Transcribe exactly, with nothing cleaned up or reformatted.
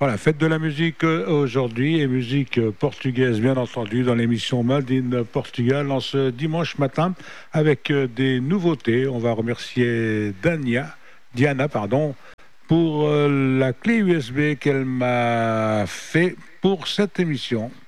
Voilà, fête de la musique euh, aujourd'hui et musique euh, portugaise, bien entendu, dans l'émission Made in Portugal en ce dimanche matin avec euh, des nouveautés. On va remercier Dania, Diana, pardon, pour euh, la clé U S B qu'elle m'a fait pour cette émission.